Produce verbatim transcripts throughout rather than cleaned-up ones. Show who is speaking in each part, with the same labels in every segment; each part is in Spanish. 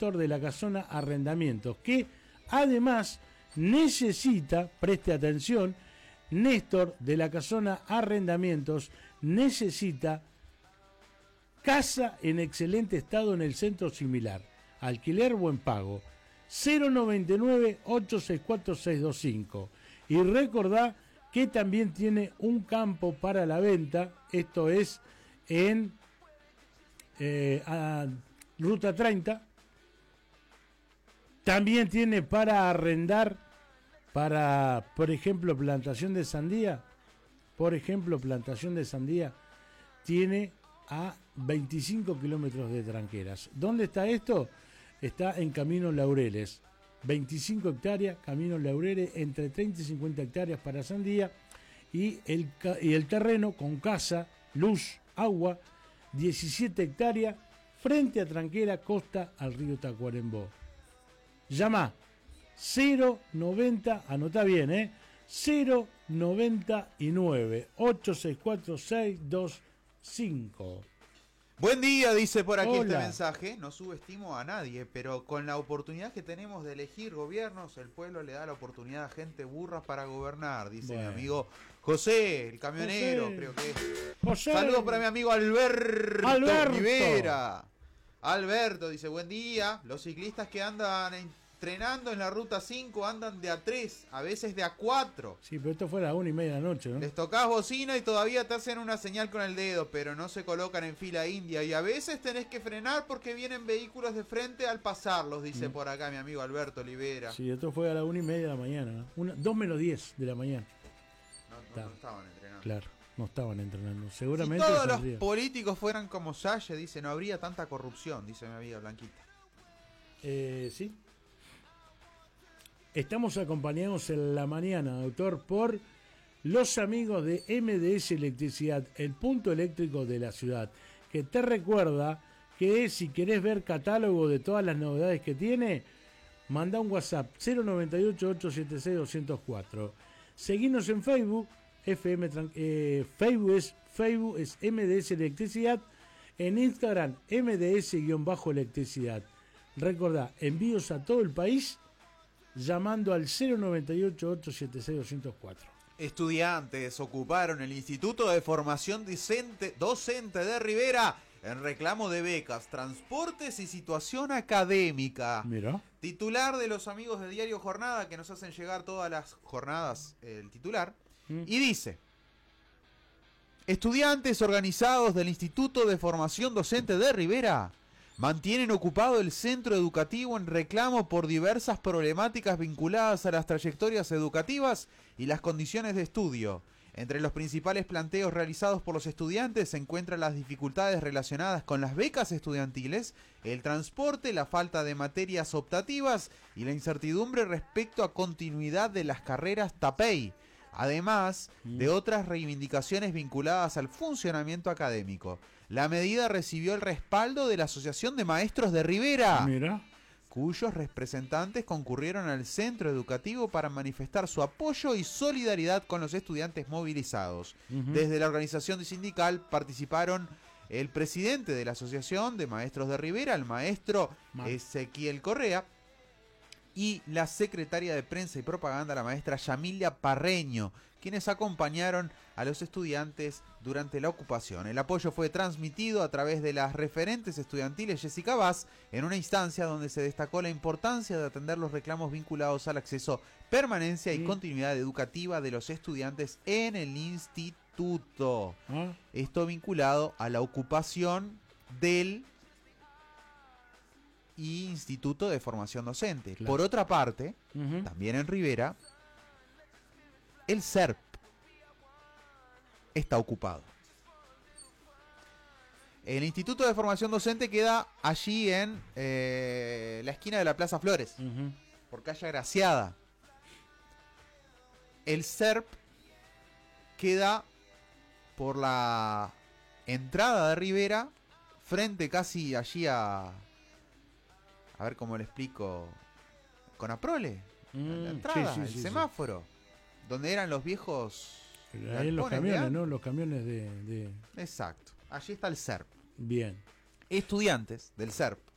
Speaker 1: Néstor de la Casona Arrendamientos, que además necesita, preste atención, Néstor de la Casona Arrendamientos necesita casa en excelente estado en el centro similar, alquiler buen pago, cero noventa y nueve, ocho seis cuatro, seis dos cinco. Y recordá que también tiene un campo para la venta, esto es en eh, a Ruta treinta. También tiene para arrendar, para, por ejemplo, plantación de sandía, por ejemplo, plantación de sandía, tiene a veinticinco kilómetros de Tranqueras. ¿Dónde está esto? Está en Camino Laureles, veinticinco hectáreas, Camino Laureles, entre treinta y cincuenta hectáreas para sandía, y el, y el terreno con casa, luz, agua, diecisiete hectáreas, frente a Tranquera, costa al río Tacuarembó. Llama cero noventa, anota bien, ¿eh? cero noventa y nueve, ocho seis cuatro, seis dos cinco.
Speaker 2: Buen día, dice por aquí.
Speaker 1: Hola.
Speaker 2: Este mensaje. No subestimo a nadie, pero con la oportunidad que tenemos de elegir gobiernos, el pueblo le da la oportunidad a gente burra para gobernar, dice bueno. mi amigo José, el camionero, José. creo que es.
Speaker 1: José.
Speaker 2: Saludos para mi amigo Alberto,
Speaker 1: Alberto
Speaker 2: Rivera. Alberto dice, buen día. Los ciclistas que andan entrenando en la ruta cinco andan de a tres, a veces de a cuatro.
Speaker 1: Sí, pero esto fue a las una y media de la noche, ¿no?
Speaker 2: Les tocás bocina y todavía te hacen una señal con el dedo, pero no se colocan en fila india. Y a veces tenés que frenar porque vienen vehículos de frente al pasarlos, dice mm. por acá mi amigo Alberto Olivera.
Speaker 1: Sí, esto fue a las una y media de la mañana, ¿no? Una, dos menos diez de la mañana.
Speaker 2: No, no, no estaban entrenando.
Speaker 1: Claro, no estaban entrenando. Seguramente.
Speaker 2: Si todos los días. políticos fueran como Salle, dice, no habría tanta corrupción, dice mi amiga Blanquita.
Speaker 1: Eh, sí. Estamos acompañados en la mañana, doctor, por los amigos de M D S Electricidad, el punto eléctrico de la ciudad, que te recuerda que si querés ver catálogo de todas las novedades que tiene, manda un WhatsApp cero noventa y ocho, ochocientos setenta y seis, doscientos cuatro. Seguinos en Facebook, F M, eh, Facebook, es, Facebook es M D S Electricidad, en Instagram M D S-electricidad. Recordá, envíos a todo el país llamando al cero noventa y ocho, ochocientos setenta y seis, doscientos cuatro.
Speaker 2: Estudiantes ocuparon el Instituto de Formación Docente, Docente de Rivera en reclamo de becas, transportes y situación académica.
Speaker 1: Mira.
Speaker 2: Titular de los amigos de Diario Jornada, que nos hacen llegar todas las jornadas, el titular, mm. y dice: estudiantes organizados del Instituto de Formación Docente de Rivera mantienen ocupado el centro educativo en reclamo por diversas problemáticas vinculadas a las trayectorias educativas y las condiciones de estudio. Entre los principales planteos realizados por los estudiantes se encuentran las dificultades relacionadas con las becas estudiantiles, el transporte, la falta de materias optativas y la incertidumbre respecto a continuidad de las carreras TAPEI, además de otras reivindicaciones vinculadas al funcionamiento académico. La medida recibió el respaldo de la Asociación de Maestros de Rivera,
Speaker 1: Mira.
Speaker 2: cuyos representantes concurrieron al centro educativo para manifestar su apoyo y solidaridad con los estudiantes movilizados. Uh-huh. Desde la organización sindical participaron el presidente de la Asociación de Maestros de Rivera, el maestro Ma. Ezequiel Correa, y la secretaria de Prensa y Propaganda, la maestra Yamilia Parreño, quienes acompañaron a los estudiantes durante la ocupación. El apoyo fue transmitido a través de las referentes estudiantiles Jessica Vaz, en una instancia donde se destacó la importancia de atender los reclamos vinculados al acceso, permanencia y sí. continuidad educativa de los estudiantes en el instituto. ¿Ah? Esto vinculado a la ocupación del y Instituto de Formación Docente. Claro. Por otra parte, uh-huh. también en Rivera, el S E R P está ocupado. El Instituto de Formación Docente queda allí en eh, la esquina de la Plaza Flores, uh-huh. por calle Agraciada. El S E R P queda por la entrada de Rivera, frente casi allí a... A ver cómo le explico. Con Aprole. Mm, la entrada, sí, sí, el sí, semáforo. Sí. Donde eran los viejos.
Speaker 1: Ahí en los camiones, ¿no? Los camiones de, de.
Speaker 2: Exacto. Allí está el S E R P.
Speaker 1: Bien.
Speaker 2: Estudiantes del S E R P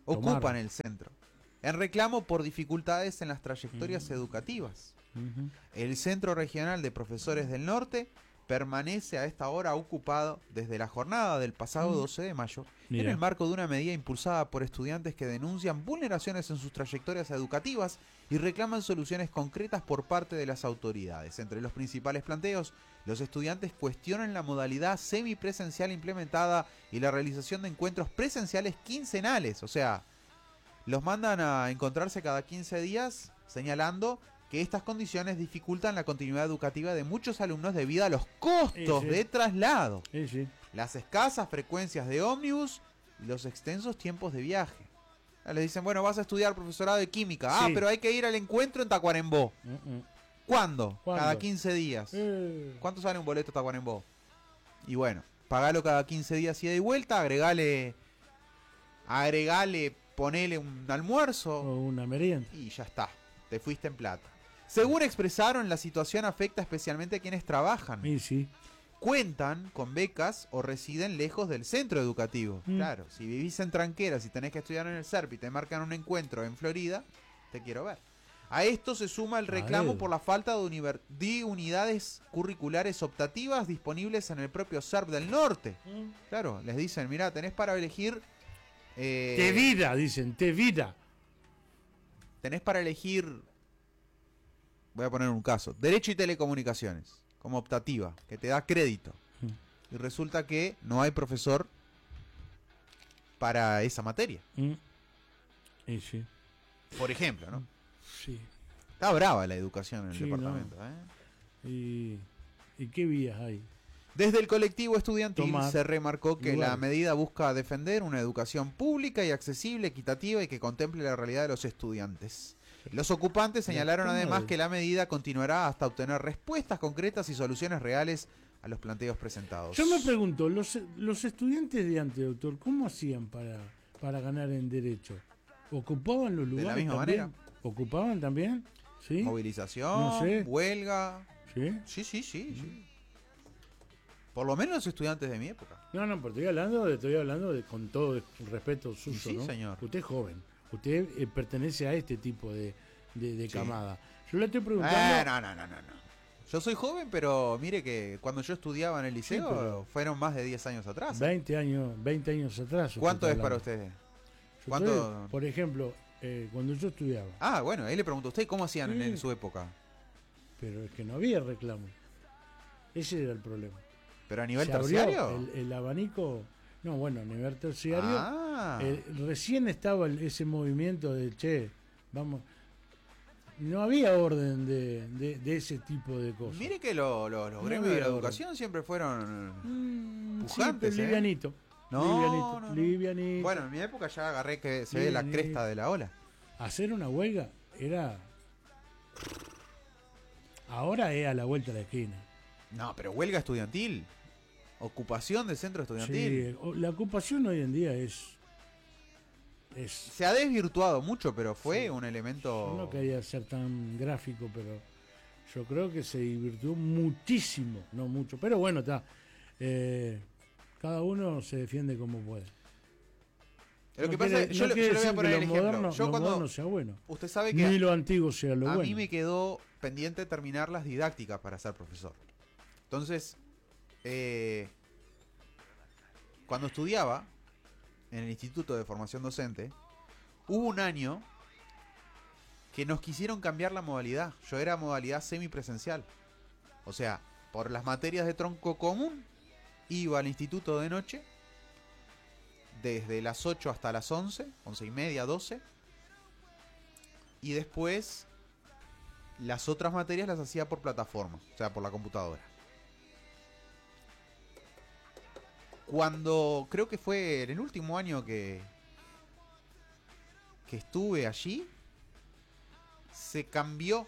Speaker 2: ocupan
Speaker 1: Tomaron.
Speaker 2: el centro, en reclamo por dificultades en las trayectorias
Speaker 1: Mm.
Speaker 2: educativas.
Speaker 1: Ujú.
Speaker 2: El Centro Regional de Profesores del Norte permanece a esta hora ocupado desde la jornada del pasado
Speaker 1: Mm.
Speaker 2: doce de mayo
Speaker 1: Mira.
Speaker 2: en el marco de una medida impulsada por estudiantes que denuncian vulneraciones en sus trayectorias educativas y reclaman soluciones concretas por parte de las autoridades. Entre los principales planteos, los estudiantes cuestionan la modalidad semipresencial implementada y la realización de encuentros presenciales quincenales, o sea, los mandan a encontrarse cada quince días, señalando que estas condiciones dificultan la continuidad educativa de muchos alumnos debido a los costos
Speaker 1: Sí, sí.
Speaker 2: de traslado,
Speaker 1: Sí, sí.
Speaker 2: las escasas frecuencias de ómnibus y los extensos tiempos de viaje. Ah, les dicen, bueno, vas a estudiar profesorado de química. Ah,
Speaker 1: Sí.
Speaker 2: pero hay que ir al encuentro en Tacuarembó.
Speaker 1: Mm, mm.
Speaker 2: ¿Cuándo?
Speaker 1: ¿Cuándo?
Speaker 2: Cada quince días.
Speaker 1: Eh,
Speaker 2: ¿Cuánto sale un boleto a Tacuarembó? Y bueno, pagalo cada quince días ida y vuelta, agregale, agregale, ponele un almuerzo
Speaker 1: o una merienda.
Speaker 2: y ya está, te fuiste en plata. Según expresaron, la situación afecta especialmente a quienes trabajan,
Speaker 1: Y sí.
Speaker 2: cuentan con becas o residen lejos del centro educativo.
Speaker 1: Mm.
Speaker 2: Claro, si vivís en Tranqueras y tenés que estudiar en el S E R P y te marcan un encuentro en Florida, te quiero ver. A esto se suma el reclamo
Speaker 1: ver.
Speaker 2: por la falta de, univer- de unidades curriculares optativas disponibles en el propio S E R P del norte. Claro, les dicen, mirá, tenés para elegir... eh,
Speaker 1: Te vida, dicen, te vida.
Speaker 2: tenés para elegir, voy a poner un caso, Derecho y Telecomunicaciones, como optativa, que te da crédito.
Speaker 1: Mm.
Speaker 2: Y resulta que no hay profesor para esa materia,
Speaker 1: Mm. Y sí.
Speaker 2: por ejemplo, ¿no?
Speaker 1: Sí.
Speaker 2: Está brava la educación en el
Speaker 1: Sí,
Speaker 2: departamento, ¿eh?
Speaker 1: ¿Y, ¿Y qué vías hay?
Speaker 2: Desde el colectivo estudiantil
Speaker 1: Tomar
Speaker 2: se remarcó que
Speaker 1: lugares.
Speaker 2: la medida busca defender una educación pública y accesible, equitativa y que contemple la realidad de los estudiantes. Los ocupantes señalaron
Speaker 1: ¿Cómo
Speaker 2: además
Speaker 1: de-
Speaker 2: que la medida continuará hasta obtener respuestas concretas y soluciones reales a los planteos presentados.
Speaker 1: Yo me pregunto, los, los estudiantes de antes, doctor, ¿cómo hacían para, para ganar en derecho? ¿Ocupaban los
Speaker 2: De la
Speaker 1: lugares
Speaker 2: misma
Speaker 1: también?
Speaker 2: manera.
Speaker 1: ¿Ocupaban también? ¿Sí?
Speaker 2: Movilización,
Speaker 1: No sé.
Speaker 2: huelga.
Speaker 1: ¿Sí?
Speaker 2: Sí, sí, sí, sí. Por lo menos los estudiantes de mi época.
Speaker 1: No, no, pero estoy hablando, de, estoy hablando de, con todo el respeto suyo,
Speaker 2: Sí,
Speaker 1: ¿no?
Speaker 2: señor.
Speaker 1: Usted es joven, usted eh, pertenece a este tipo de, de, de
Speaker 2: Sí.
Speaker 1: camada. Yo le estoy preguntando...
Speaker 2: Eh, no, no, no, no, no. Yo soy joven, pero mire que cuando yo estudiaba en el liceo
Speaker 1: pero-
Speaker 2: fueron más de diez años atrás.
Speaker 1: veinte años, veinte años atrás. usted
Speaker 2: ¿Cuánto
Speaker 1: está
Speaker 2: es para
Speaker 1: hablando.
Speaker 2: ustedes?
Speaker 1: Yo
Speaker 2: ¿Cuánto?
Speaker 1: estoy- por ejemplo, eh, cuando yo estudiaba,
Speaker 2: Ah, bueno, ahí le pregunto a usted cómo hacían en,
Speaker 1: Sí.
Speaker 2: en su época.
Speaker 1: pero es que no había reclamo. Ese era el problema.
Speaker 2: ¿Pero a nivel
Speaker 1: Se abrió
Speaker 2: terciario?
Speaker 1: El, el abanico, no, bueno, a nivel terciario,
Speaker 2: Ah,
Speaker 1: eh, recién estaba el- ese movimiento de, che, vamos, no había orden de, de, de ese tipo de cosas.
Speaker 2: mire que lo- lo- los
Speaker 1: No
Speaker 2: gremios de la
Speaker 1: había
Speaker 2: educación siempre fueron...
Speaker 1: Mm, sí,
Speaker 2: pujantes,
Speaker 1: pero
Speaker 2: ¿eh?
Speaker 1: livianito.
Speaker 2: No,
Speaker 1: livianito,
Speaker 2: no, no.
Speaker 1: livianito.
Speaker 2: Bueno, en mi época ya agarré que se ve la
Speaker 1: Livianito.
Speaker 2: cresta de la ola.
Speaker 1: Hacer una huelga era... Ahora es a la vuelta de la esquina.
Speaker 2: No, pero huelga estudiantil. Ocupación del centro estudiantil.
Speaker 1: Sí, o- la ocupación hoy en día es... es
Speaker 2: Se ha desvirtuado mucho, pero fue
Speaker 1: Sí.
Speaker 2: un elemento...
Speaker 1: yo no quería ser tan gráfico, pero yo creo que se divirtió muchísimo, no mucho. Pero bueno, está. Eh, cada uno se defiende como puede.
Speaker 2: Lo que
Speaker 1: No
Speaker 2: pasa
Speaker 1: quiere-
Speaker 2: es que yo,
Speaker 1: no
Speaker 2: le- yo
Speaker 1: quiere
Speaker 2: le voy a
Speaker 1: decir
Speaker 2: poner
Speaker 1: que
Speaker 2: el
Speaker 1: lo
Speaker 2: ejemplo.
Speaker 1: moderno,
Speaker 2: yo
Speaker 1: lo
Speaker 2: cuando...
Speaker 1: moderno sea bueno.
Speaker 2: Usted sabe
Speaker 1: Ni
Speaker 2: que
Speaker 1: lo antiguo sea lo
Speaker 2: a
Speaker 1: bueno.
Speaker 2: mí me quedó pendiente terminar las didácticas para ser profesor. Entonces, eh, cuando estudiaba en el Instituto de Formación Docente, hubo un año que nos quisieron cambiar la modalidad. Yo era modalidad semipresencial. O sea, por las materias de tronco común, iba al instituto de noche, desde las ocho hasta las once, once y media, doce. Y después, las otras materias las hacía por plataforma, o sea, por la computadora. Cuando, creo que fue en el último año que, que estuve allí, se cambió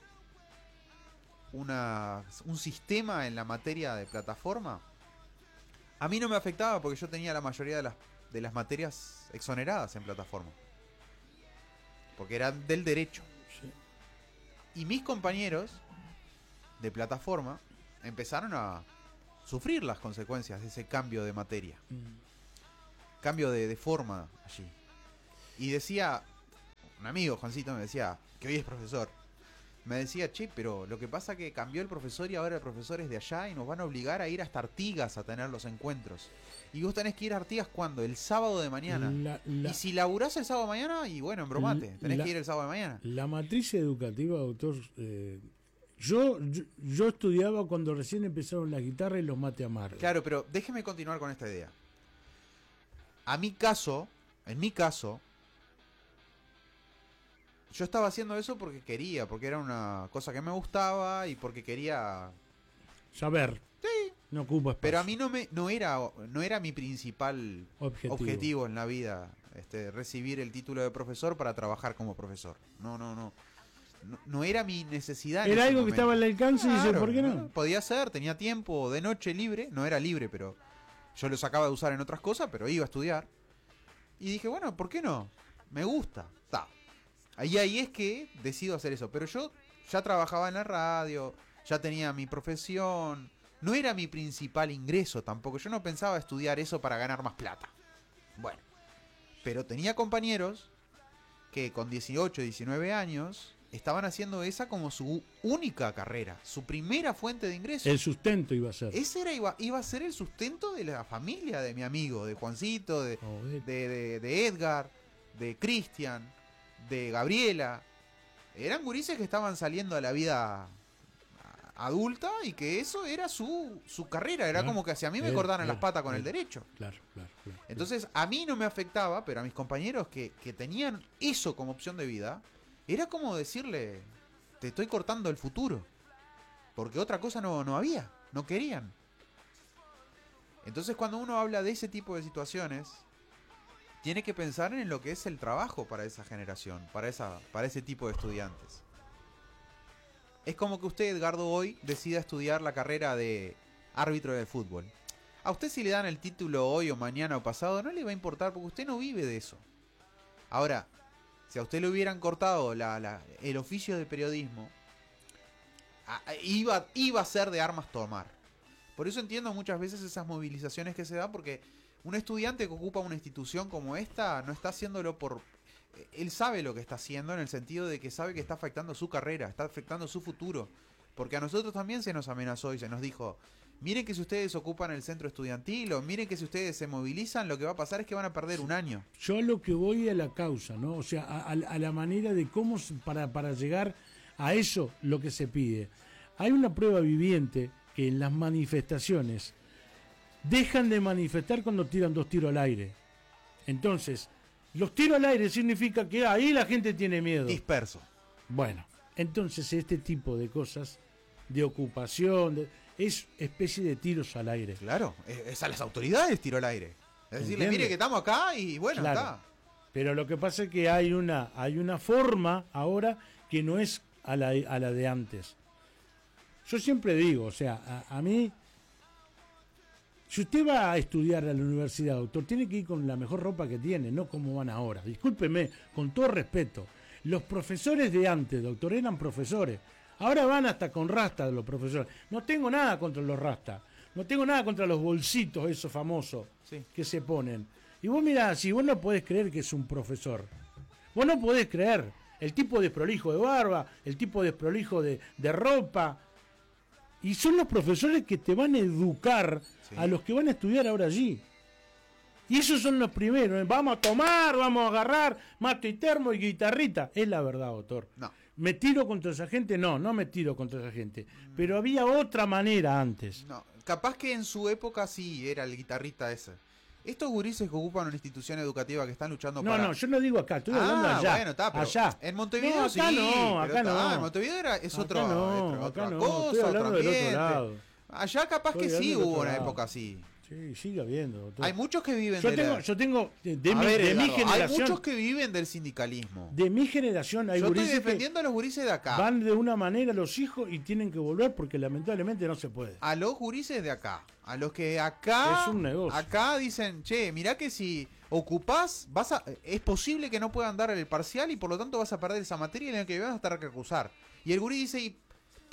Speaker 2: una, un sistema en la materia de plataforma. A mí no me afectaba porque yo tenía la mayoría de las, de las materias exoneradas en plataforma. Porque eran del derecho.
Speaker 1: Sí.
Speaker 2: Y mis compañeros de plataforma empezaron a sufrir las consecuencias de ese cambio de materia.
Speaker 1: Mm.
Speaker 2: Cambio de, de forma allí. Y decía, un amigo, Juancito, me decía, que hoy es profesor, me decía, che, pero lo que pasa que cambió el profesor y ahora el profesor es de allá y nos van a obligar a ir hasta Artigas a tener los encuentros. Y vos tenés que ir a Artigas, ¿cuándo? El sábado de mañana. La, la, y si laburás el sábado de mañana, y bueno, embromate, tenés la, que ir el sábado de mañana.
Speaker 1: La matriz educativa, doctor, eh, yo, yo yo estudiaba cuando recién empezaron la guitarra y los mate amargos.
Speaker 2: Claro, pero déjeme continuar con esta idea. A mi caso, en mi caso, yo estaba haciendo eso porque quería, porque era una cosa que me gustaba y porque quería
Speaker 1: saber.
Speaker 2: Sí.
Speaker 1: No ocupa espacio.
Speaker 2: Pero a mí no me no era no era mi principal objetivo, objetivo en la vida, este, recibir el título de profesor para trabajar como profesor. No, no, no. No, no era mi necesidad.
Speaker 1: Era algo momento. Que estaba al alcance, claro, y dice, ¿por qué no?
Speaker 2: Podía ser, tenía tiempo de noche libre, no era libre, pero yo lo sacaba de usar en otras cosas, pero iba a estudiar. Y dije, bueno, ¿por qué no? Me gusta. Ta. Ahí, ahí es que decido hacer eso. Pero yo ya trabajaba en la radio, ya tenía mi profesión. No era mi principal ingreso tampoco. Yo no pensaba estudiar eso para ganar más plata. Bueno. Pero tenía compañeros que con dieciocho, diecinueve años estaban haciendo esa como su única carrera, su primera fuente de ingresos.
Speaker 1: El sustento iba a ser.
Speaker 2: Ese era, iba, iba a ser el sustento de la familia de mi amigo, de Juancito, de, oh, de, de, de Edgar, de Cristian, de Gabriela. Eran gurises que estaban saliendo a la vida adulta y que eso era su, su carrera. Era claro, como que si a mí me claro, cortaran claro, las patas con claro, el derecho.
Speaker 1: Claro, claro, claro.
Speaker 2: Entonces a mí no me afectaba, pero a mis compañeros que, que tenían eso como opción de vida, era como decirle, te estoy cortando el futuro. Porque otra cosa no, no había, no querían. Entonces cuando uno habla de ese tipo de situaciones, tiene que pensar en lo que es el trabajo para esa generación, para, esa, para ese tipo de estudiantes. Es como que usted, Edgardo, hoy decida estudiar la carrera de árbitro de fútbol. A usted si le dan el título hoy o mañana o pasado, no le va a importar porque usted no vive de eso. Ahora, si a usted le hubieran cortado la, la, el oficio de periodismo, a, iba, iba a ser de armas tomar. Por eso entiendo muchas veces esas movilizaciones que se dan, porque un estudiante que ocupa una institución como esta no está haciéndolo por... Él sabe lo que está haciendo en el sentido de que sabe que está afectando su carrera, está afectando su futuro. Porque a nosotros también se nos amenazó y se nos dijo, miren que si ustedes ocupan el centro estudiantil o miren que si ustedes se movilizan, lo que va a pasar es que van a perder un año.
Speaker 1: Yo lo que voy a la causa, ¿no? O sea, a, a la manera de cómo para, para llegar a eso lo que se pide. Hay una prueba viviente que en las manifestaciones dejan de manifestar cuando tiran dos tiros al aire. Entonces, los tiros al aire significa que ahí la gente tiene miedo.
Speaker 2: Disperso.
Speaker 1: Bueno, entonces este tipo de cosas, de ocupación, de, es especie de tiros al aire.
Speaker 2: Claro, es a las autoridades tiro al aire. Es decirle, mire que estamos acá y bueno, claro, está.
Speaker 1: Pero lo que pasa es que hay una, hay una forma ahora que no es a la, a la de antes. Yo siempre digo, o sea, a, a mí... Si usted va a estudiar a la universidad, doctor, tiene que ir con la mejor ropa que tiene, no como van ahora. Discúlpeme, con todo respeto. Los profesores de antes, doctor, eran profesores. Ahora van hasta con rastas los profesores. No tengo nada contra los rastas. No tengo nada contra los bolsitos esos famosos sí. que se ponen. Y vos mirá, si vos no podés creer que es un profesor, vos no podés creer el tipo desprolijo de barba, el tipo desprolijo de, de ropa. Y son los profesores que te van a educar sí. a los que van a estudiar ahora allí. Y esos son los primeros. ¿eh? Vamos a tomar, vamos a agarrar, mate y termo y guitarrita. Es la verdad, doctor.
Speaker 2: No.
Speaker 1: ¿Me tiro contra esa gente? No, no me tiro contra esa gente. Pero había otra manera antes.
Speaker 2: No, capaz que en su época sí era el guitarrista ese. Estos gurises que ocupan una institución educativa que están luchando
Speaker 1: no,
Speaker 2: para...
Speaker 1: No, no, yo no digo acá, estoy hablando
Speaker 2: ah,
Speaker 1: allá.
Speaker 2: Bueno, está, pero
Speaker 1: allá.
Speaker 2: En Montevideo
Speaker 1: no, acá
Speaker 2: sí.
Speaker 1: No, acá
Speaker 2: pero,
Speaker 1: no.
Speaker 2: Ah, en Montevideo era, es
Speaker 1: acá
Speaker 2: otro,
Speaker 1: no,
Speaker 2: otro, otra
Speaker 1: acá no.
Speaker 2: cosa,
Speaker 1: Estoy hablando
Speaker 2: otro
Speaker 1: del otro lado.
Speaker 2: Allá capaz
Speaker 1: estoy
Speaker 2: que sí hubo una
Speaker 1: lado.
Speaker 2: época así.
Speaker 1: Sí, sigue habiendo, doctor.
Speaker 2: Hay muchos que viven
Speaker 1: yo
Speaker 2: de
Speaker 1: tengo,
Speaker 2: la...
Speaker 1: Yo tengo, de, de, mi,
Speaker 2: ver,
Speaker 1: de mi
Speaker 2: Eduardo,
Speaker 1: generación...
Speaker 2: Hay muchos que viven del sindicalismo.
Speaker 1: De mi generación hay
Speaker 2: yo
Speaker 1: gurises
Speaker 2: estoy defendiendo a los gurises de acá.
Speaker 1: Van de una manera los hijos y tienen que volver porque lamentablemente no se puede.
Speaker 2: A los gurises de acá. A los que acá...
Speaker 1: Es un negocio.
Speaker 2: Acá dicen, che, mirá que si ocupás, vas a, es posible que no puedan dar el parcial y por lo tanto vas a perder esa materia y en el que vas a tener que acusar. Y el gurí dice...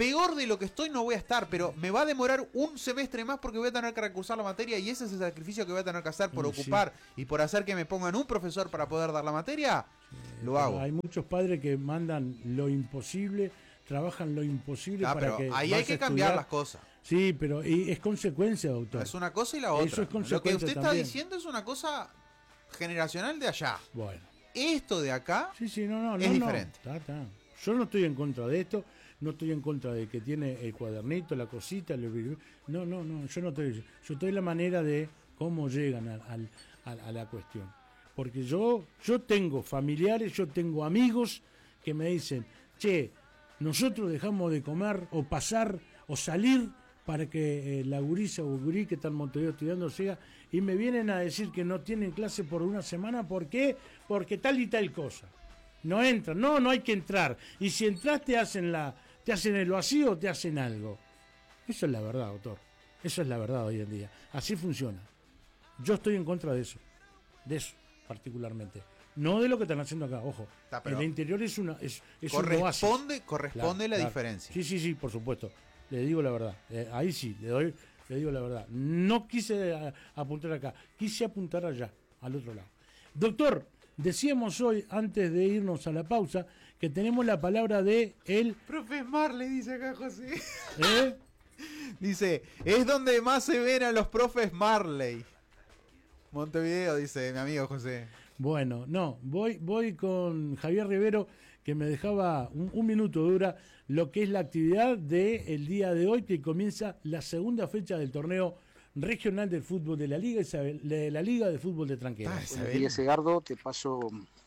Speaker 2: peor de lo que estoy no voy a estar, pero me va a demorar un semestre más porque voy a tener que recursar la materia y ese es el sacrificio que voy a tener que hacer por
Speaker 1: Sí,
Speaker 2: ocupar y por hacer que me pongan un profesor para poder dar la materia,
Speaker 1: sí,
Speaker 2: lo hago.
Speaker 1: Hay muchos padres que mandan lo imposible, trabajan lo imposible
Speaker 2: Ah,
Speaker 1: para
Speaker 2: pero
Speaker 1: que
Speaker 2: ahí hay
Speaker 1: vas
Speaker 2: que
Speaker 1: a
Speaker 2: cambiar
Speaker 1: estudiar.
Speaker 2: las cosas.
Speaker 1: Sí, pero y es consecuencia, doctor.
Speaker 2: Es una cosa y la otra.
Speaker 1: Eso es
Speaker 2: Lo que
Speaker 1: consecuencia
Speaker 2: usted está
Speaker 1: también.
Speaker 2: diciendo es una cosa generacional de allá.
Speaker 1: Bueno.
Speaker 2: Esto de acá
Speaker 1: Sí, sí, no, no,
Speaker 2: es
Speaker 1: no,
Speaker 2: diferente.
Speaker 1: No. Ta, ta. Yo no estoy en contra de esto, no estoy en contra de que tiene el cuadernito, la cosita, el... no, no, no, yo no estoy, yo estoy en la manera de cómo llegan a, a, a, a la cuestión. Porque yo, yo tengo familiares, yo tengo amigos que me dicen, che, nosotros dejamos de comer o pasar o salir para que eh, la gurisa o gurí que está en Montevideo estudiando siga, y me vienen a decir que no tienen clase por una semana. ¿Por qué? Porque tal y tal cosa. No entran, no, no hay que entrar. Y si entras te hacen la, te hacen el vacío, te hacen algo. Eso es la verdad, doctor. Eso es la verdad hoy en día. Así funciona. Yo estoy en contra de eso. De eso, particularmente. No de lo que están haciendo acá, ojo.
Speaker 2: Está, pero
Speaker 1: el interior es una es, es
Speaker 2: corresponde,
Speaker 1: un oasis.
Speaker 2: corresponde
Speaker 1: Claro,
Speaker 2: la
Speaker 1: claro.
Speaker 2: diferencia.
Speaker 1: Sí, sí, sí, por supuesto. Le digo la verdad. Eh, ahí sí, le doy, le digo la verdad. No quise a, apuntar acá, quise apuntar allá, al otro lado. Doctor, decíamos hoy, antes de irnos a la pausa, que tenemos la palabra de el...
Speaker 2: Profe Marley, dice acá José.
Speaker 1: ¿eh?
Speaker 2: Dice, es donde más se ven a los profes Marley. Montevideo, dice mi amigo José.
Speaker 1: Bueno, no, voy, voy con Javier Rivero, que me dejaba un, un minuto dura lo que es la actividad del día de hoy, que comienza la segunda fecha del torneo regional del fútbol de la Liga Isabel, de la Liga de Fútbol de Tranquera.
Speaker 2: Ah,
Speaker 3: Buenos días, Edgardo. Te paso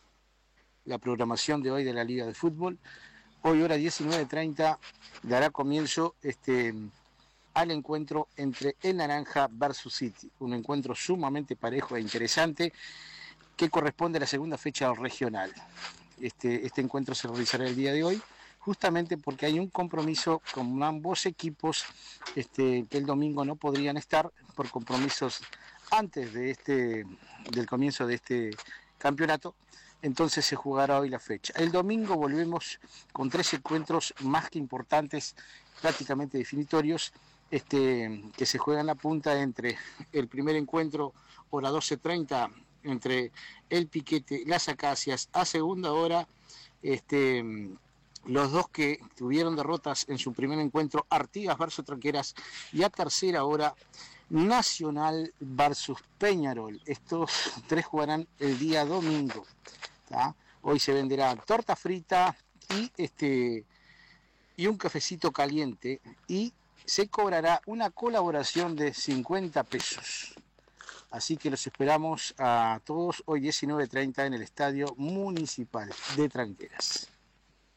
Speaker 3: la programación de hoy de la Liga de Fútbol. Hoy, hora diecinueve treinta, dará comienzo este, al encuentro entre el Naranja versus City. Un encuentro sumamente parejo e interesante que corresponde a la segunda fecha del regional. Este, este encuentro se realizará el día de hoy, justamente porque hay un compromiso con ambos equipos este, que el domingo no podrían estar por compromisos antes de este, del comienzo de este campeonato. Entonces se jugará hoy la fecha. El domingo volvemos con tres encuentros más que importantes, prácticamente definitorios, este, que se juegan la punta entre el primer encuentro, hora doce treinta, entre el Piquete y las Acacias. A segunda hora, este, los dos que tuvieron derrotas en su primer encuentro, Artigas versus Tranqueras, y a tercera hora, Nacional versus Peñarol. Estos tres jugarán el día domingo. ¿tá? Hoy se venderá torta frita y, este, y un cafecito caliente, y se cobrará una colaboración de cincuenta pesos. Así que los esperamos a todos hoy diecinueve treinta en el Estadio Municipal de Tranqueras.